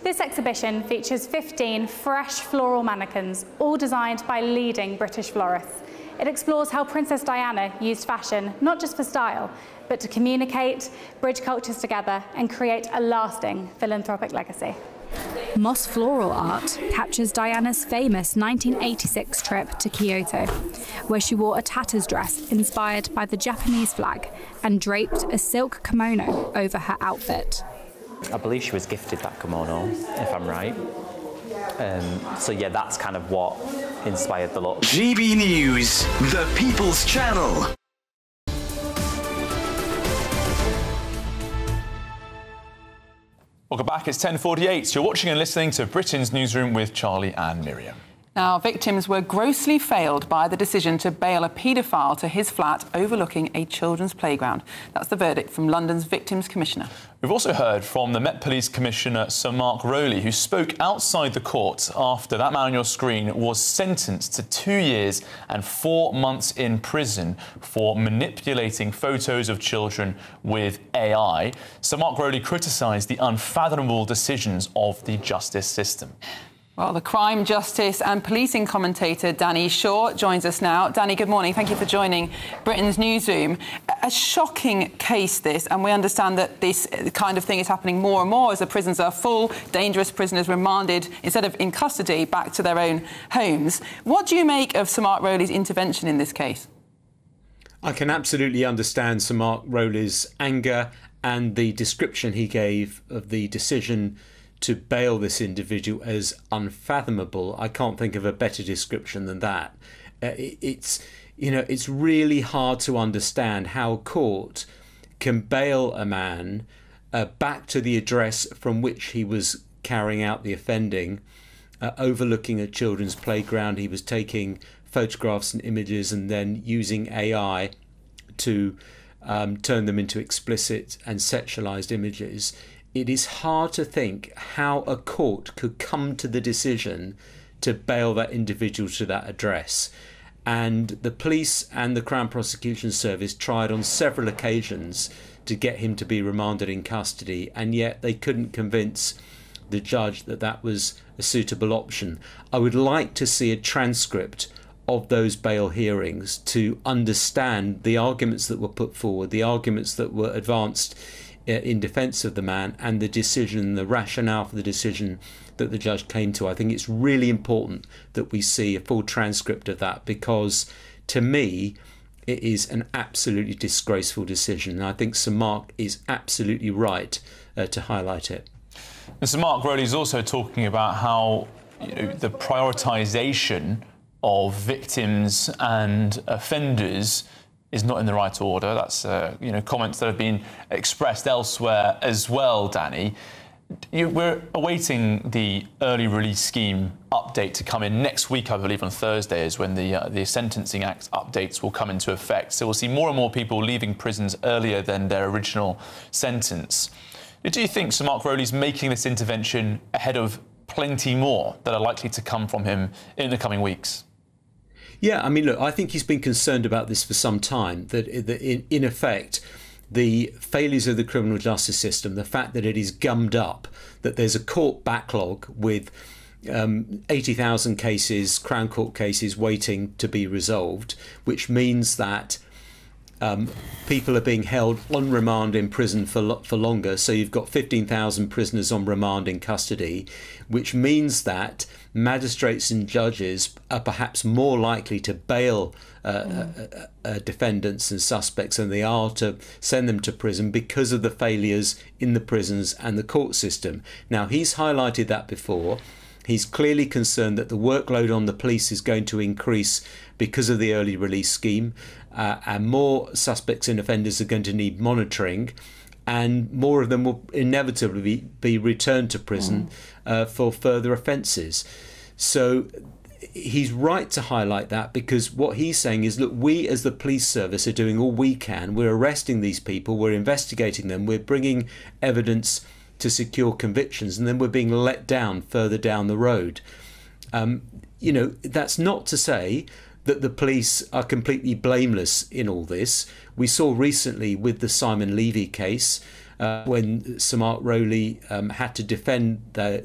This exhibition features 15 fresh floral mannequins, all designed by leading British florists. It explores how Princess Diana used fashion not just for style, but to communicate, bridge cultures together and create a lasting philanthropic legacy. Moss Floral Art captures Diana's famous 1986 trip to Kyoto, where she wore a tatters dress inspired by the Japanese flag and draped a silk kimono over her outfit. I believe she was gifted that kimono, if I'm right. So yeah, that's kind of what inspired the look. GB News, the People's Channel. Welcome back, it's 10:48. You're watching and listening to Britain's Newsroom with Charlie and Miriam. Now, victims were grossly failed by the decision to bail a paedophile to his flat overlooking a children's playground. That's the verdict from London's Victims Commissioner. We've also heard from the Met Police Commissioner, Sir Mark Rowley, who spoke outside the court after that man on your screen was sentenced to 2 years and 4 months in prison for manipulating photos of children with AI. Sir Mark Rowley criticised the unfathomable decisions of the justice system. Well, the crime, justice and policing commentator Danny Shaw joins us now. Danny, good morning. Thank you for joining Britain's Newsroom. A shocking case, this, and we understand that this kind of thing is happening more and more as the prisons are full, dangerous prisoners remanded, instead of in custody, back to their own homes. What do you make of Sir Mark Rowley's intervention in this case? I can absolutely understand Sir Mark Rowley's anger and the description he gave of the decision to bail this individual as unfathomable. I can't think of a better description than that. It's really hard to understand how a court can bail a man back to the address from which he was carrying out the offending, overlooking a children's playground. He was taking photographs and images and then using AI to turn them into explicit and sexualized images. It is hard to think how a court could come to the decision to bail that individual to that address. And the police and the Crown Prosecution Service tried on several occasions to get him to be remanded in custody, and yet they couldn't convince the judge that that was a suitable option. I would like to see a transcript of those bail hearings to understand the arguments that were put forward, the arguments that were advanced in defence of the man, and the decision, the rationale for the decision that the judge came to. I think it's really important that we see a full transcript of that, because to me it is an absolutely disgraceful decision, and I think Sir Mark is absolutely right to highlight it. Mr. Mark Rowley is also talking about how the prioritisation of victims and offenders is not in the right order. That's comments that have been expressed elsewhere as well, Danny. We're awaiting the early release scheme update to come in next week, I believe on Thursday is when the Sentencing Act updates will come into effect. So we'll see more and more people leaving prisons earlier than their original sentence. Do you think Sir Mark Rowley's making this intervention ahead of plenty more that are likely to come from him in the coming weeks? Yeah, I mean, look, I think he's been concerned about this for some time, that in effect, the failures of the criminal justice system, the fact that it is gummed up, that there's a court backlog with 80,000 cases, Crown Court cases waiting to be resolved, which means that people are being held on remand in prison for longer. So you've got 15,000 prisoners on remand in custody, which means that magistrates and judges are perhaps more likely to bail defendants and suspects than they are to send them to prison because of the failures in the prisons and the court system. Now, he's highlighted that before. He's clearly concerned that the workload on the police is going to increase because of the early release scheme, and more suspects and offenders are going to need monitoring, and more of them will inevitably be returned to prison for further offences. So he's right to highlight that, because what he's saying is, look, we as the police service are doing all we can. We're arresting these people, we're investigating them, we're bringing evidence to secure convictions, and then we're being let down further down the road. That's not to say that the police are completely blameless in all this. We saw recently with the Simon Levy case, when Sir Mark Rowley had to defend the